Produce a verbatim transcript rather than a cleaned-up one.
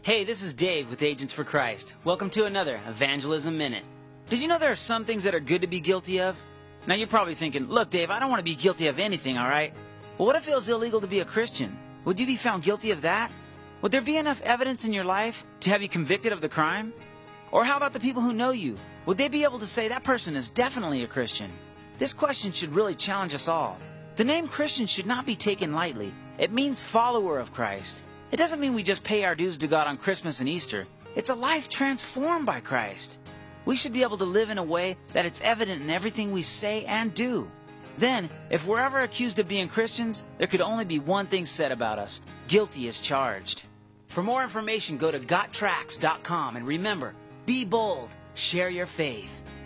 Hey, this is Dave with Agents for Christ. Welcome to another Evangelism Minute. Did you know there are some things that are good to be guilty of? Now you're probably thinking, look Dave, I don't want to be guilty of anything, alright? Well, what if it was illegal to be a Christian? Would you be found guilty of that? Would there be enough evidence in your life to have you convicted of the crime? Or how about the people who know you? Would they be able to say that person is definitely a Christian? This question should really challenge us all. The name Christian should not be taken lightly. It means follower of Christ. It doesn't mean we just pay our dues to God on Christmas and Easter. It's a life transformed by Christ. We should be able to live in a way that it's evident in everything we say and do. Then, if we're ever accused of being Christians, there could only be one thing said about us: guilty as charged. For more information, go to got tracks dot com, and remember, be bold, share your faith.